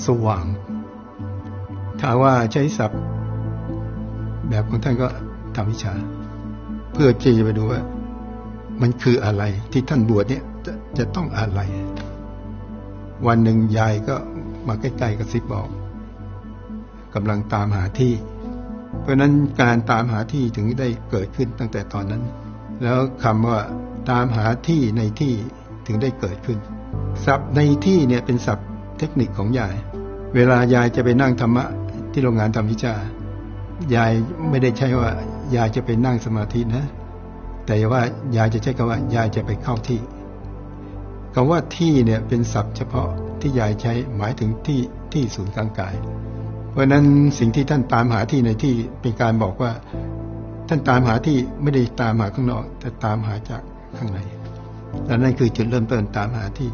สว่างถ้าว่าใช้ศัพท์แบบของท่านก็ทำวิชาเพื่อที่จะไปดูว่ามันคืออะไรที่ท่านบวชเนี่ยจะต้องอะไรวันหนึ่งยายก็มาใกล้ๆกระซิบบอกกำลังตามหาที่เพราะนั้นการตามหาที่ถึงได้เกิดขึ้นตั้งแต่ตอนนั้นแล้วคำว่าตามหาที่ในที่ถึงได้เกิดขึ้นศัพท์ในที่เนี่ยเป็นศัพท์เทคนิคของยายเวลายายจะไปนั่งธรรมะที่โรงงานทำวิชายายไม่ได้ใช่ว่ายายจะไปนั่งสมาธินะแต่ว่ายายจะใช้คำว่ายายจะไปเข้าที่คำว่าที่เนี่ยเป็นศัพท์เฉพาะที่ยายใช้หมายถึงที่ศูนย์กลางกายเพราะนั้นสิ่งที่ท่านตามหาที่ในที่เป็นการบอกว่าท่านตามหาที่ไม่ได้ตามหาข้างนอกแต่ตามหาจากข้างในและนั่นคือจุดเริ่มต้นตามหาที่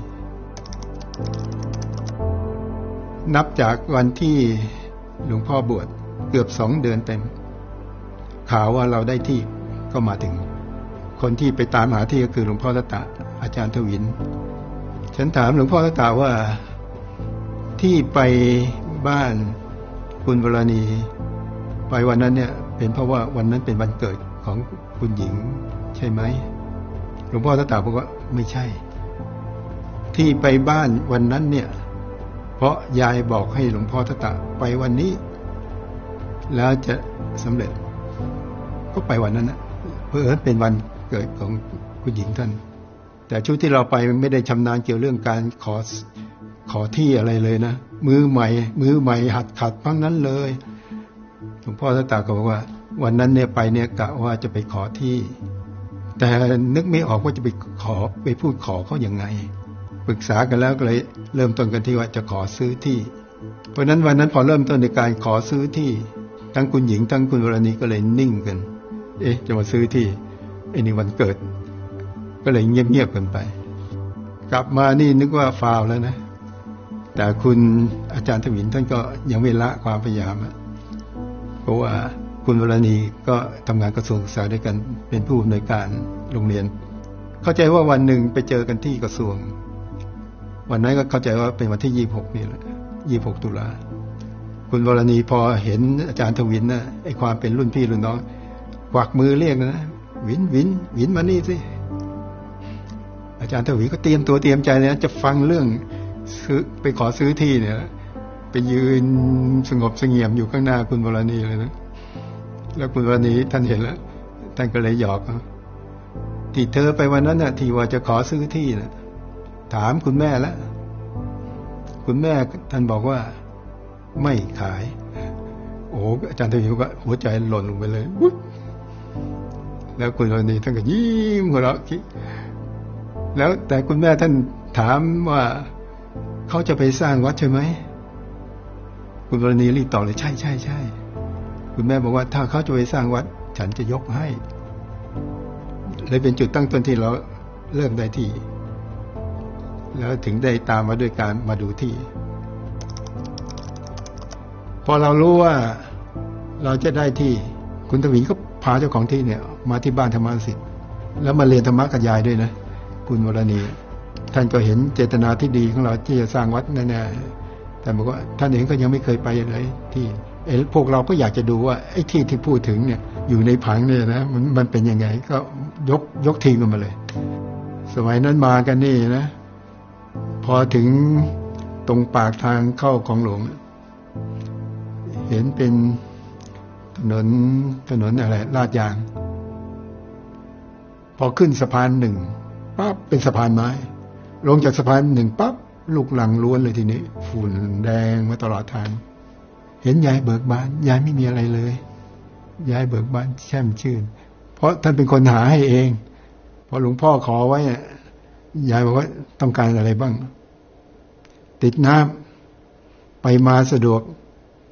นับจากวันที่หลวงพ่อบวชเกือบ2 เดือนเต็มข่าวว่าเราได้ที่ก็มาถึงคนที่ไปตามหาที่ก็คือหลวงพ่อรัตตะอาจารย์ทวินฉันถามหลวงพ่อรัตตะว่าที่ไปบ้านคุณวรณีไปวันนั้นเนี่ยเป็นเพราะว่าวันนั้นเป็นวันเกิดของคุณหญิงใช่ไหมหลวงพ่อรัตตะบอกว่าไม่ใช่ที่ไปบ้านวันนั้นเนี่ยเพราะยายบอกให้หลวงพ่อรัตตะไปวันนี้แล้วจะสำเร็จก็ไปวันนั้นนะเพื่อเป็นวันเกิดของคุณหญิงท่านแต่ชุดที่เราไปไม่ได้ชำนาญเกี่ยวเรื่องการขอที่อะไรเลยนะมือใหม่หัดขัดทั้งนั้นเลยหลวงพ่อรัตตะก็บอกว่าวันนั้นเนี่ยไปเนี่ยกะว่าจะไปขอที่แต่นึกไม่ออกว่าจะไปพูดขอเขาอย่างไงปรึกษากันแล้วก็เลยเริ่มต้นกันที่ว่าจะขอซื้อที่เพราะนั้นวันนั้นพอเริ่มต้นในการขอซื้อที่ทั้งคุณหญิงทั้งคุณวรณีก็เลยนิ่งกันจะมาซื้อที่นี่วันเกิดก็เลยเงียบๆกันไปกลับมานี่นึกว่าฟาวแล้วนะแต่คุณอาจารย์ทวินท่านก็ยังไม่ละความพยายามเพราะว่าคุณวรณีก็ทำงานกระทรวงศึกษาด้วยกันเป็นผู้อำนวยการโรงเรียนเข้าใจว่าวันหนึ่งไปเจอกันที่กระทรวงวันนั้นก็เข้าใจว่าเป็นวันที่26นี่แหละ26 ตุลาคุณวรณีพอเห็นอาจารย์ทวินนะไอ้ความเป็นรุ่นพี่รุ่นน้องกวักมือเรียกนะวินมานี่สิอาจารย์ทวินก็เตรียมตัวเตรียมใจนะจะฟังเรื่องซื้อไปขอซื้อที่เนี่ยไปยืนสงบเสงี่ยมอยู่ข้างหน้าคุณวรณีเลยนะแล้วคุณวรณีท่านเห็นแล้วท่านก็เลยหยอกที่เธอไปวันนั้นน่ะที่ว่าจะขอซื้อที่น่ะถามคุณแม่แล้วคุณแม่ท่านบอกว่าไม่ขายโอ้อาจารย์ทวินก็หัวใจหล่นลงไปเลยแล้วคุณวรณีท่านก็ยิ้มหัวเราะแล้วแต่คุณแม่ท่านถามว่าเขาจะไปสร้างวัดใช่ไหมคุณวรณีรีบตอบเลยใช่คุณแม่บอกว่าถ้าเขาจะไปสร้างวัดฉันจะยกให้เลยเป็นจุดตั้งต้นที่เราเริ่มได้ที่แล้วถึงได้ตามมาด้วยการมาดูที่พอเรารู้ว่าเราจะได้ที่คุณทวินก็พาเจ้าของที่เนี่ยมาที่บ้านธรรมสิทธิ์แล้วมาเรียนธรรมะกับยายด้วยนะคุณวรณีท่านก็เห็นเจตนาที่ดีของเราที่จะสร้างวัดแน่ๆแต่บอกว่าท่านเองก็ยังไม่เคยไปเลยที่พวกเราก็อยากจะดูว่าไอ้ที่ที่พูดถึงเนี่ยอยู่ในผังเนี่ยนะมันเป็นยังไงก็ยกทีมกันมาเลยสมัยนั้นมากันนี่นะพอถึงตรงปากทางเข้าของหลวงเห็นเป็นถนนอะไรลาดยางพอขึ้นสะพาน1ปั๊บเป็นสะพานไม้ลงจากสะพาน1ปั๊บลูกหลังล้วนเลยทีนี้ฝุ่นแดงมาตลอดทางเห็นยายเบิกบานยายไม่มีอะไรเลยยายเบิกบานแช่มชื่นเพราะท่านเป็นคนหาให้เองพอหลวงพ่อขอไว้ยายบอกว่าต้องการอะไรบ้างติดน้ำไปมาสะดวก